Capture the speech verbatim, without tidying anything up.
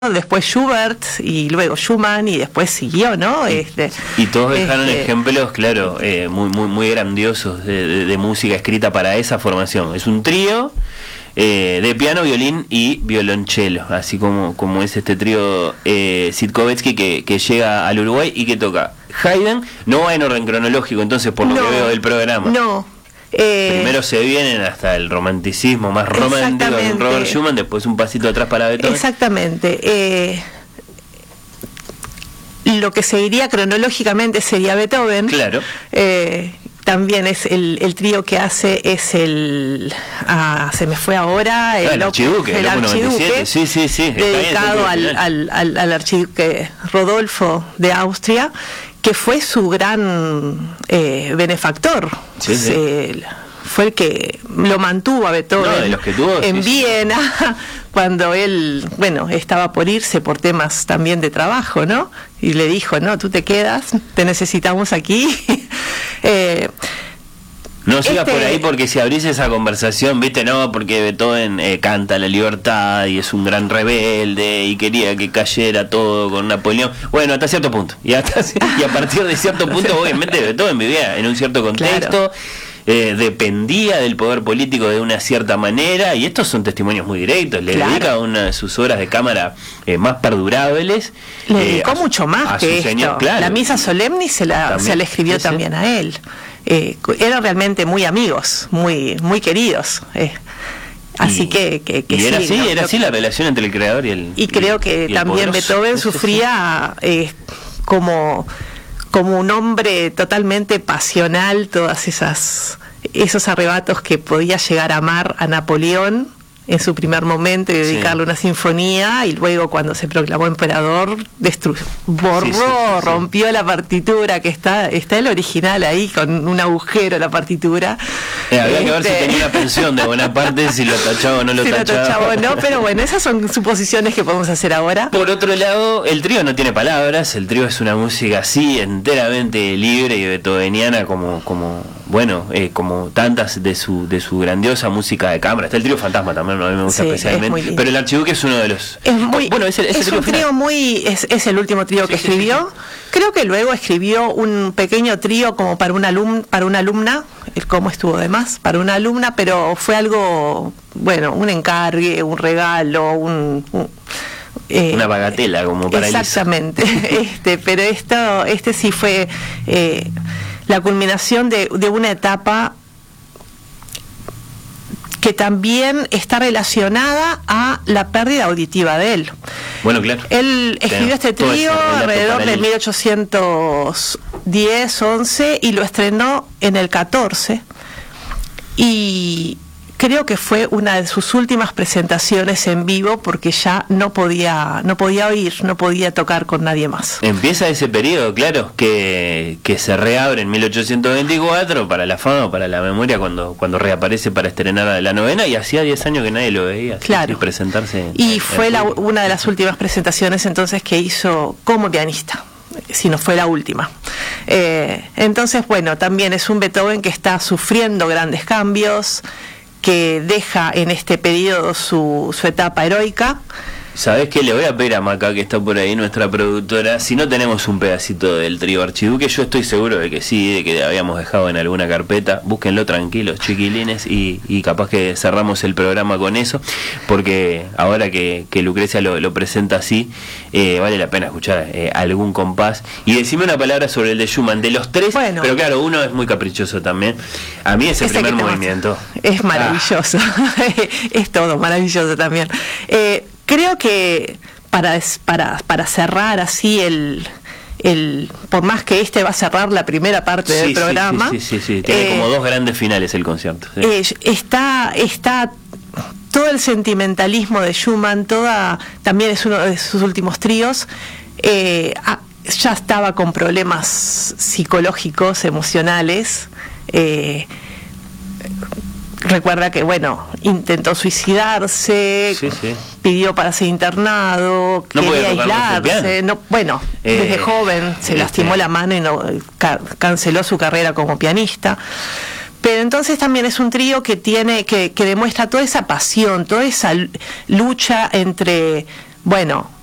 después Schubert y luego Schumann y después siguió, ¿no? Este, y todos dejaron este, ejemplos, claro, eh, muy muy muy grandiosos de, de, de música escrita para esa formación. Es un trío eh, de piano, violín y violonchelo, así como como es este trío eh, Sitkovetsky que, que llega al Uruguay y que toca Haydn. No va en orden cronológico, entonces, por lo no, que veo del programa. No. Eh, Primero se vienen hasta el romanticismo más romántico de Robert Schumann, después un pasito atrás para Beethoven. Exactamente. Eh, lo que seguiría cronológicamente sería Beethoven. Claro. Eh, también es el, el trío que hace es el ah, se me fue ahora el, ah, el archiduque, el el archiduque sí, sí, sí, dedicado al, al, al, al archiduque Rodolfo de Austria, que fue su gran eh, benefactor. Sí, sí. Se, fue el que lo mantuvo a Beethoven no, de los que tuvo, en sí, Viena, sí. cuando él, bueno, estaba por irse por temas también de trabajo, ¿no? Y le dijo, no, tú te quedas, te necesitamos aquí. eh, No sigas este... por ahí, porque si abrís esa conversación, viste, no, porque Beethoven eh, canta la libertad y es un gran rebelde y quería que cayera todo con Napoleón. Bueno, hasta cierto punto. Y, hasta, y a partir de cierto punto, obviamente, Beethoven vivía en un cierto contexto. Claro. Eh, dependía del poder político de una cierta manera, y estos son testimonios muy directos. Le claro. dedica una de sus obras de cámara eh, más perdurables. Le dedicó eh, mucho más que esto. Señor, claro. La Misa Solemni se la, también, se la escribió sí, también sí. a él. Eh, eran realmente muy amigos, muy muy queridos. Eh. Así y, que, que, que y era sí, así, ¿no? era así la relación entre el creador y el y creo que y también Beethoven sufría eh, como como un hombre totalmente pasional, todas esas esos arrebatos que podía llegar a amar a Napoleón en su primer momento y dedicarle sí. una sinfonía, y luego cuando se proclamó emperador destruyó, borró, sí, sí, sí, rompió sí. la partitura, que está está el original ahí con un agujero la partitura. Eh, había este... que ver si tenía una pensión de Bonaparte, si lo tachaba o no lo si tachaba. Lo tachaba o no, pero bueno, esas son suposiciones que podemos hacer ahora. Por otro lado, el trío no tiene palabras, el trío es una música así, enteramente libre y beethoveniana, como, como bueno, eh, como tantas de su de su grandiosa música de cámara. Está el trío Fantasma también, a mí me gusta sí, especialmente, pero el archiduque es uno de los es muy bueno es, el, es, es el un trío final. muy es, es el último trío sí, que sí, escribió sí, sí. Creo que luego escribió un pequeño trío como para una alum, para una alumna, el cómo estuvo de más para una alumna, pero fue algo bueno, un encargue, un regalo, un, un eh, una bagatela como para exactamente este pero esto este sí fue eh, la culminación de, de una etapa que también está relacionada a la pérdida auditiva de él. Bueno, claro. Él escribió este trío alrededor de mil ochocientos diez, once y lo estrenó en el catorce. Y creo que fue una de sus últimas presentaciones en vivo, porque ya no podía no podía oír, no podía tocar con nadie más. Empieza ese periodo, claro, que, que se reabre en mil ochocientos veinticuatro para la fama, para la memoria, cuando cuando reaparece para estrenar la novena, y hacía diez años que nadie lo veía. Claro. Presentarse. Y en, fue en la, una de las últimas presentaciones entonces que hizo como pianista, si no fue la última. Eh, entonces, bueno, también es un Beethoven que está sufriendo grandes cambios, que deja en este periodo su, su etapa heroica. ¿Sabés qué? Le voy a pedir a Maca, que está por ahí, nuestra productora, si no tenemos un pedacito del trío Archiduque. Yo estoy seguro de que sí, de que habíamos dejado en alguna carpeta. Búsquenlo tranquilos, chiquilines, y, y capaz que cerramos el programa con eso, porque ahora que, que Lucrecia lo, lo presenta así, eh, vale la pena escuchar eh, algún compás. Y decime una palabra sobre el de Schumann. De los tres, bueno, pero claro, uno es muy caprichoso también. A mí ese, ese primer movimiento es maravilloso. Ah. Es todo maravilloso también. Eh, Creo que para para para cerrar así el el por más que este va a cerrar la primera parte sí, del programa, sí, sí, sí, sí, sí. Tiene eh, como dos grandes finales el concierto. Sí. Eh, está está todo el sentimentalismo de Schumann, toda también es uno de sus últimos tríos. Eh, ya estaba con problemas psicológicos, emocionales. Eh, Recuerda que, bueno, intentó suicidarse, sí, sí. pidió para ser internado, no quería aislarse, no, bueno, eh, desde joven se este. lastimó la mano y no ca canceló su carrera como pianista. Pero entonces también es un trío que tiene, que, que demuestra toda esa pasión, toda esa lucha entre, bueno,